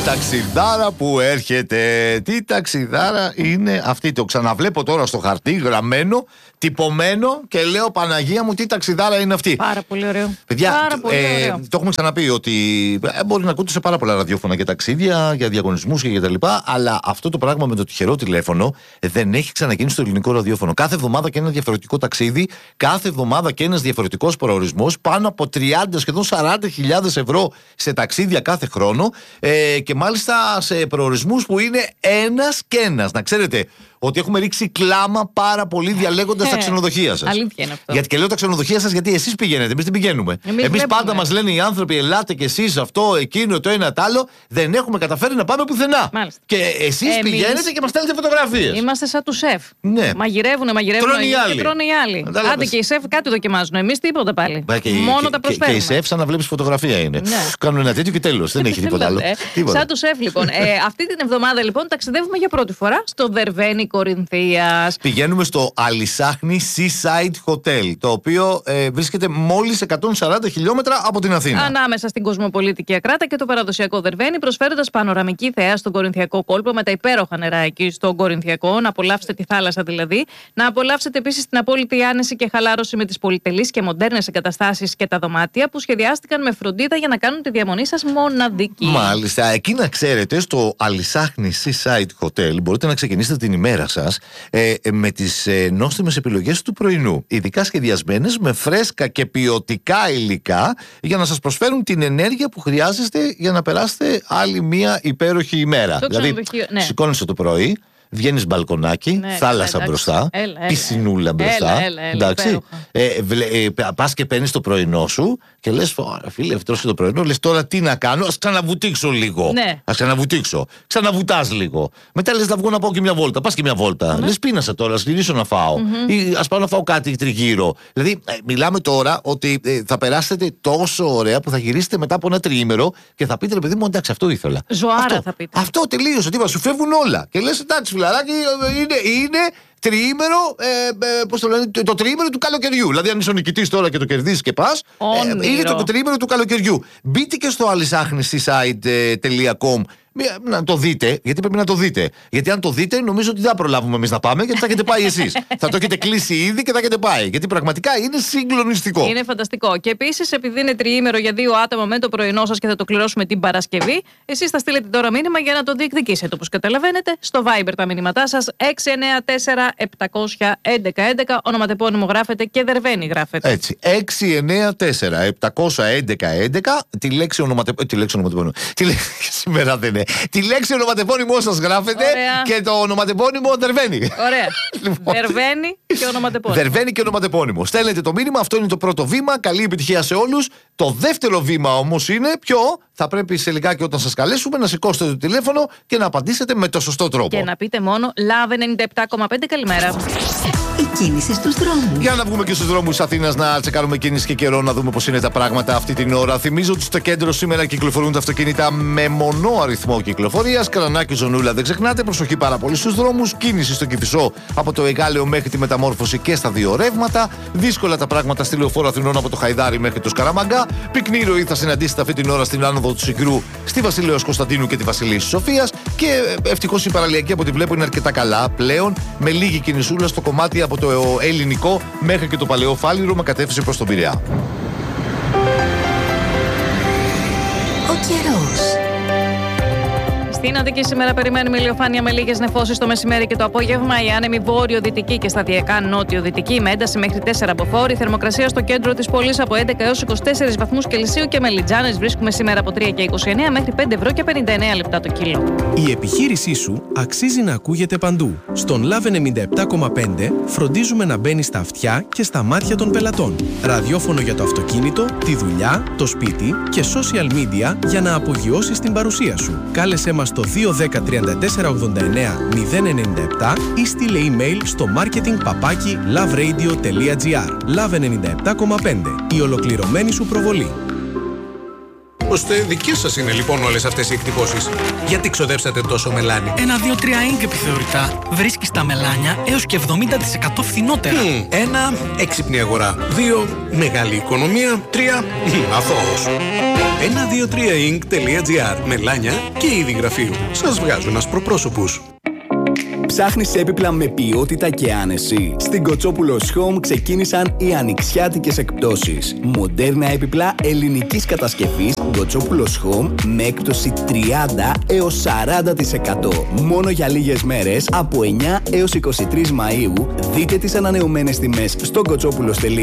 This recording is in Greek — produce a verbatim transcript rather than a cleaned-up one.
ταξιδάρα που έρχεται. Τι ταξιδάρα είναι αυτή. Το ξαναβλέπω τώρα στο χαρτί, γραμμένο, τυπωμένο και λέω Παναγία μου, τι ταξιδάρα είναι αυτή. Πάρα πολύ ωραίο. Παιδιά, πάρα πολύ ε, ωραίο. το έχουμε ξαναπεί ότι ε, μπορεί να ακούτε σε πάρα πολλά ραδιόφωνα για ταξίδια, για διαγωνισμούς και για τα λοιπά. Αλλά αυτό το πράγμα με το τυχερό τηλέφωνο δεν έχει ξαναγίνει στο ελληνικό ραδιόφωνο. Κάθε εβδομάδα και ένα διαφορετικό ταξίδι, κάθε εβδομάδα και ένας διαφορετικός προορισμός. Πάνω από τριάντα, σχεδόν σαράντα χιλιάδες ευρώ σε ταξίδια κάθε χρόνο. Ε, και μάλιστα σε προορισμούς που είναι ένας και ένας. Να ξέρετε ότι έχουμε ρίξει κλάμα πάρα πολύ διαλέγοντας τα ξενοδοχεία σας. Αλήθεια είναι αυτό. Γιατί και λέω τα ξενοδοχεία σας, γιατί εσείς πηγαίνετε, εμείς δεν πηγαίνουμε. Εμείς, εμείς πάντα βλέπουμε. μας λένε οι άνθρωποι, ελάτε κι εσείς αυτό, εκείνο, το ένα, το άλλο. Δεν έχουμε καταφέρει να πάμε πουθενά. Μάλιστα. Και εσείς Εμείς πηγαίνετε και μας στέλνετε φωτογραφίες. Είμαστε σαν του σεφ. Ναι. Μαγειρεύουνε, μαγειρεύουνε. Τρώνε οι άλλοι. Και τρώνε οι άλλοι. Κατάλαβες. Άντε και οι σεφ κάτι δοκιμάζουν. Εμείς τίποτα πάλι. Μα και, Μόνο και, τα και, προσφέρουμε. και οι σεφ σαν να βλέπεις φωτογραφία είναι. Ναι. Κάνουν ένα τέτοιο και τέλος. Δεν έχει τίποτα άλλο. Ε, Τίποτα. Σαν του σεφ λοιπόν. ε, αυτή την εβδομάδα λοιπόν ταξιδεύουμε για πρώτη φορά στο Δερβένη Κορινθίας. Πηγαίνουμε στο Αλισάχνη Seaside Hotel, το οποίο ε, βρίσκεται μόλις εκατόν σαράντα χιλιόμετρα από την Αθήνα. Ανάμεσα στην κοσμοπολίτικη Ακράτα και το παραδοσιακό Δερβένη, προσφέροντας πανοραμική θέα στον Κορινθιακό κόλπο με τα υπέροχα νερά εκεί στον Κορινθιακό. Να απολαύσετε τη θάλασσα δηλαδή. Να απολαύσετε επίσης την απόλυτη άνεση και χαλάρωση με τις πολυτελείς και μοντέρνες εγκαταστάσεις και τα δωμάτια που σχεδιάστηκαν με φροντίδα για να κάνουν τη διαμονή σας μοναδική. Μάλιστα, εκεί να ξέρετε, στο Αλισάχνη Seaside Hotel μπορείτε να ξεκινήσετε την ημέρα σας ε, με τις ε, νόστιμες επιλογές του πρωινού. Ειδικά σχεδιασμένες με φρέσκα και ποιοτικά υλικά για να σας προσφέρουν την ενέργεια που χρειάζεστε για να περάσετε άλλη μια υπέροχη ημέρα. Το Δηλαδή, ναι. σηκώνεσαι το πρωί, βγαίνεις μπαλκονάκι, Ναι, θάλασσα καλά, μπροστά, έλα, έλα, πισινούλα μπροστά. έλα, έλα, έλα, εντάξει. Ε, βλε, ε, πας και παίρνεις το πρωινό σου και λες, φίλε, τρώσει το πρωινό, λες τώρα τι να κάνω, ας ξαναβουτήξω λίγο. Ναι. Ας ξαναβουτήξω. Ξαναβουτάς λίγο. Μετά λες να βγω να πάω και μια βόλτα. Πας και μια βόλτα. Mm-hmm. Λες πείνασα τώρα, ας γυρίσω να φάω. Mm-hmm. Ή ας πάω να φάω κάτι τριγύρω. Δηλαδή, ε, μιλάμε τώρα ότι ε, θα περάσετε τόσο ωραία που θα γυρίσετε μετά από ένα τριήμερο και θα πείτε, ρε παιδί μου, εντάξει, αυτό ήθελα. Ζωάρα αυτό, θα πείτε. Αυτό τελείωσε. Τι σου φεύγουν όλα. Και λες, εντάξει, φιλαράκι, είναι. είναι τριήμερο, ε, ε, πώς το λένε, το, το τριήμερο του καλοκαιριού. Δηλαδή, αν είσαι ο νικητής τώρα και το κερδίσεις και πας, ε, είναι το τριήμερο του καλοκαιριού. Μπείτε και στο αλισάχνη seaside τελεία com να το δείτε, γιατί πρέπει να το δείτε. Γιατί αν το δείτε, νομίζω ότι δεν θα προλάβουμε εμείς να πάμε, γιατί θα έχετε πάει εσείς. Θα το έχετε κλείσει ήδη και θα έχετε πάει. Γιατί πραγματικά είναι συγκλονιστικό. Είναι φανταστικό. Και επίσης, επειδή είναι τριήμερο για δύο άτομα με το πρωινό σας και θα το κληρώσουμε την Παρασκευή, εσείς θα στείλετε τώρα μήνυμα για να το διεκδικήσετε. Όπως καταλαβαίνετε, στο Viber τα μηνύματά σας έξι εννιά τέσσερα επτακόσια έντεκα έντεκα, ονοματεπώνυμο γράφετε και Δερβένη γράφετε. Έτσι. έξι εννιά τέσσερα επτακόσια έντεκα έντεκα, τη λέξη ονοματεπώνυμο. Τη λέξη ονοματεπώνυμο. Τη λέξη σήμερα δεν είναι. Τη λέξη ονοματεπώνυμό σας γράφετε. Ωραία. Και το ονοματεπώνυμο Δερβένη. Ωραία. Λοιπόν. Δερβένη και ονοματεπώνυμο. Δερβένη και ονοματεπώνυμο. Στέλνετε το μήνυμα, αυτό είναι το πρώτο βήμα. Καλή επιτυχία σε όλους. Το δεύτερο βήμα όμως είναι ποιο? Θα πρέπει σε λιγάκι όταν σας καλέσουμε να σηκώσετε το τηλέφωνο και να απαντήσετε με το σωστό τρόπο. Και να πείτε μόνο Love ενενήντα επτά κόμμα πέντε, καλημέρα. Η κίνηση στους δρόμους. Για να βγούμε και στους δρόμους Αθήνας να τσεκάρουμε κίνηση και καιρό, να δούμε πώς είναι τα πράγματα αυτή την ώρα. Θυμίζω ότι στο κέντρο σήμερα κυκλοφορούν τα αυτοκίνητα με μονό αριθμό κυκλοφορίας. Καρανάκι, Ζωνούλα, δεν ξεχνάτε. Προσοχή πάρα πολύ στους δρόμους. Κίνηση στο Κηφισό από το Εγάλεο μέχρι τη Μεταμόρφωση και στα δύο ρεύματα. Δύσκολα τα πράγματα στη Λεωφόρο Αθηνών από το Χαϊδάρι μέχρι το Σκαραμαγκά. Πυκνή ροή θα συναντήσετε αυτή την ώρα στην άνοδο του Συγκρού, στη Βασιλέως Κωνσταντίνου και τη Βασιλής Σοφίας. Και ευτυχώς η παραλιακή από ό,τι βλέπω είναι αρκετά καλά πλέον, με λίγη κινησούλα στο κομμάτι από το Ελληνικό μέχρι και το Παλαιό Φάληρο με κατεύθυνση προς τον Πειραιά. Ο καιρός. Στην Αττική σήμερα περιμένουμε ηλιοφάνεια με λίγες νεφώσεις το μεσημέρι και το απόγευμα. Η άνεμη βόρειο-δυτική και σταδιακά νότιο-δυτική με ένταση μέχρι τέσσερα μποφόρ. Η θερμοκρασία στο κέντρο της πόλης από έντεκα έως είκοσι τέσσερις βαθμούς Κελσίου και μελιτζάνες βρίσκουμε σήμερα από τρία και είκοσι εννέα μέχρι πέντε ευρώ και πενήντα εννέα λεπτά το κιλό. Η επιχείρησή σου αξίζει να ακούγεται παντού. Στον Love ενενήντα επτά κόμμα πέντε φροντίζουμε να μπαίνει στα αυτιά και στα μάτια των πελατών. Ραδιόφωνο για το αυτοκίνητο, τη δουλειά, το σπίτι και social media για να απογειώσεις την παρουσία σου. Κάλεσέ μας στο δύο ένα μηδέν τριάντα τέσσερα ογδόντα εννέα μηδέν ενενήντα επτά ή στείλε email στο marketing παπάκι loveradio τελεία gr. Love ενενήντα επτά κόμμα πέντε. Η ολοκληρωμένη σου προβολή. ώστε δικές σας είναι λοιπόν όλες αυτές οι εκτυπώσεις. Γιατί ξοδέψατε τόσο μελάνι? Ένα δύο τρία ink επιθεωρητά. Βρίσκεις τα μελάνια έως και εβδομήντα τοις εκατό φθηνότερα. Mm, ένα, έξυπνη αγορά. Δύο, μεγάλη οικονομία. Τρία, mm, αθώος. ένα δύο τρία ink τελεία gr. Μελάνια και είδη γραφείου. Σας βγάζουν ασπροπρόσωπους. Ψάχνεις έπιπλα με ποιότητα και άνεση? Στην Κοτσόπουλος Home ξεκίνησαν οι ανοιξιάτικες εκπτώσεις. Μοντέρνα έπιπλα ελληνικής κατασκευής Κοτσόπουλος Home με έκπτωση τριάντα έως σαράντα τοις εκατό. Μόνο για λίγες μέρες από εννιά έως είκοσι τρεις Μαΐου. Δείτε τις ανανεωμένες τιμές στο κοτσόπουλος τελεία gr.